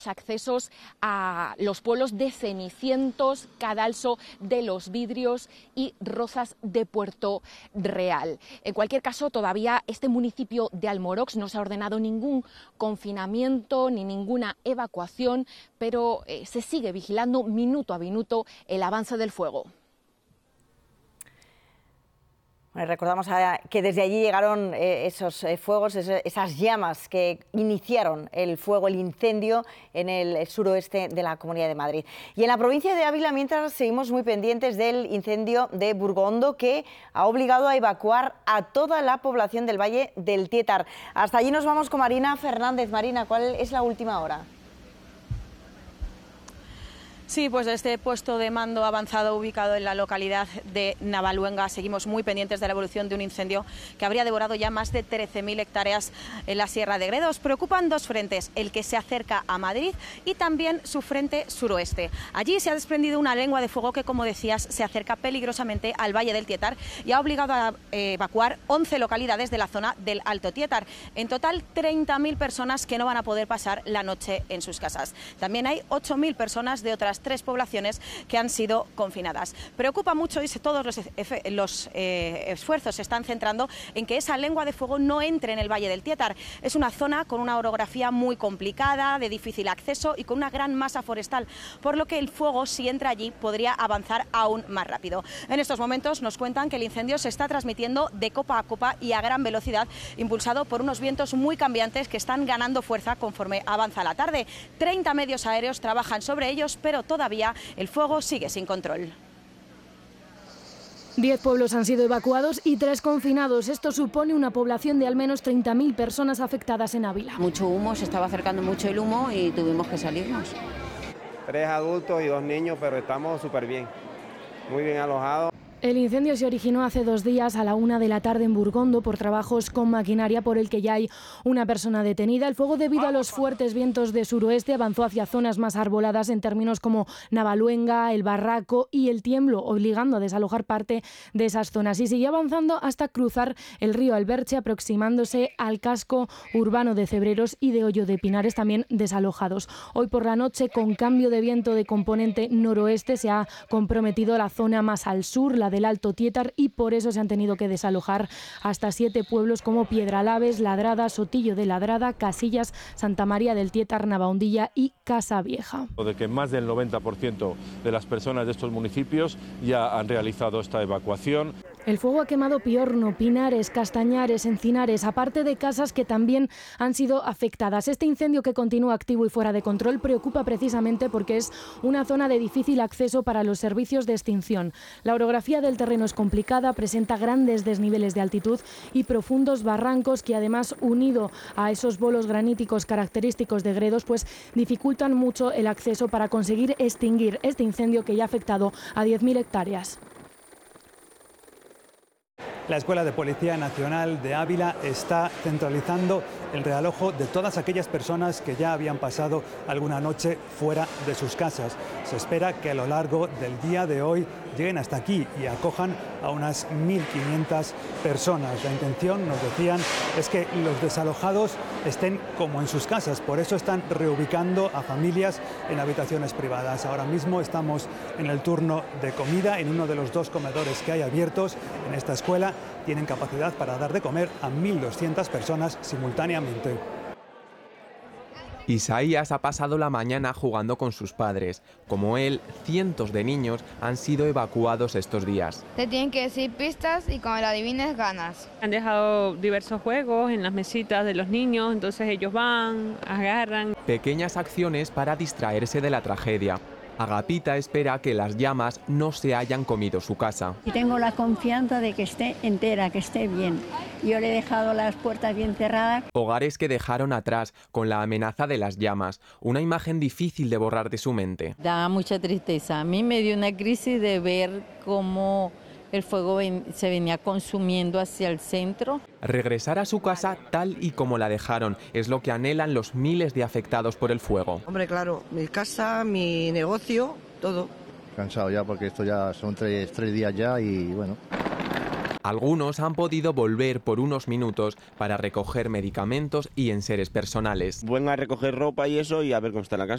accesos a los pueblos de Cenicientos, Cadalso de los Vidrios y Rozas de Puerto Real. En cualquier caso, todavía este municipio de Almorox no se ha ordenado ningún confinamiento ni ninguna evacuación, pero se sigue vigilando minuto a minuto el avance del fuego. Bueno, recordamos que desde allí llegaron esos fuegos, esas llamas que iniciaron el fuego, el incendio en el suroeste de la Comunidad de Madrid. Y en la provincia de Ávila, mientras seguimos muy pendientes del incendio de Burgondo, que ha obligado a evacuar a toda la población del Valle del Tétar. Hasta allí nos vamos con Marina Fernández. Marina, ¿cuál es la última hora? Sí, pues desde puesto de mando avanzado ubicado en la localidad de Navaluenga seguimos muy pendientes de la evolución de un incendio que habría devorado ya más de 13.000 hectáreas en la Sierra de Gredos. Preocupan dos frentes, el que se acerca a Madrid y también su frente suroeste. Allí se ha desprendido una lengua de fuego que, como decías, se acerca peligrosamente al Valle del Tétar y ha obligado a evacuar 11 localidades de la zona del Alto Tétar. En total, 30.000 personas que no van a poder pasar la noche en sus casas. También hay 8.000 personas de otras 3 poblaciones que han sido confinadas. Preocupa mucho y todos los esfuerzos se están centrando en que esa lengua de fuego no entre en el Valle del Tétar. Es una zona con una orografía muy complicada, de difícil acceso y con una gran masa forestal, por lo que el fuego, si entra allí, podría avanzar aún más rápido. En estos momentos nos cuentan que el incendio se está transmitiendo de copa a copa y a gran velocidad, impulsado por unos vientos muy cambiantes que están ganando fuerza conforme avanza la tarde. 30 medios aéreos trabajan sobre ellos, pero todavía el fuego sigue sin control. 10 pueblos han sido evacuados y 3 confinados. Esto supone una población de al menos 30.000 personas afectadas en Ávila. Mucho humo, se estaba acercando mucho el humo y tuvimos que salirnos. 3 adultos y 2 niños, pero estamos súper bien, muy bien alojados. El incendio se originó hace 2 días a la 1 de la tarde en Burgondo por trabajos con maquinaria, por el que ya hay una persona detenida. El fuego, debido a los fuertes vientos de suroeste, avanzó hacia zonas más arboladas en términos como Navaluenga, El Barraco y El Tiemblo, obligando a desalojar parte de esas zonas. Y siguió avanzando hasta cruzar el río Alberche, aproximándose al casco urbano de Cebreros y de Hoyo de Pinares, también desalojados. Hoy por la noche, con cambio de viento de componente noroeste, se ha comprometido la zona más al sur, la del Alto Tétar, y por eso se han tenido que desalojar hasta 7 pueblos como Piedralaves, Ladrada, Sotillo de Ladrada, Casillas, Santa María del Tétar, Navahondilla y Casa Vieja. De que más del 90% de las personas de estos municipios ya han realizado esta evacuación. El fuego ha quemado Piorno, Pinares, Castañares, Encinares, aparte de casas que también han sido afectadas. Este incendio, que continúa activo y fuera de control, preocupa precisamente porque es una zona de difícil acceso para los servicios de extinción. La orografía del terreno es complicada, presenta grandes desniveles de altitud y profundos barrancos que, además, unido a esos bolos graníticos característicos de Gredos, pues dificultan mucho el acceso para conseguir extinguir este incendio que ya ha afectado a 10.000 hectáreas. La Escuela de Policía Nacional de Ávila está centralizando el realojo de todas aquellas personas que ya habían pasado alguna noche fuera de sus casas. Se espera que a lo largo del día de hoy lleguen hasta aquí y acojan a unas 1.500 personas. La intención, nos decían, es que los desalojados estén como en sus casas. Por eso están reubicando a familias en habitaciones privadas. Ahora mismo estamos en el turno de comida en uno de los 2 comedores que hay abiertos en esta escuela. Tienen capacidad para dar de comer a 1.200 personas simultáneamente. Isaías ha pasado la mañana jugando con sus padres. Como él, cientos de niños han sido evacuados estos días. Te tienen que decir pistas y cuando la adivines ganas. Han dejado diversos juegos en las mesitas de los niños, entonces ellos van, agarran. Pequeñas acciones para distraerse de la tragedia. Agapita espera que las llamas no se hayan comido su casa. Y tengo la confianza de que esté entera, que esté bien. Yo le he dejado las puertas bien cerradas. Hogares que dejaron atrás con la amenaza de las llamas, una imagen difícil de borrar de su mente. Da mucha tristeza. A mí me dio una crisis de ver cómo el fuego se venía consumiendo hacia el centro. Regresar a su casa tal y como la dejaron es lo que anhelan los miles de afectados por el fuego. Hombre, claro, mi casa, mi negocio, todo. Cansado ya porque esto ya son tres días ya y bueno. Algunos han podido volver por unos minutos para recoger medicamentos y enseres personales. Vengo a recoger ropa y eso y a ver cómo está la casa.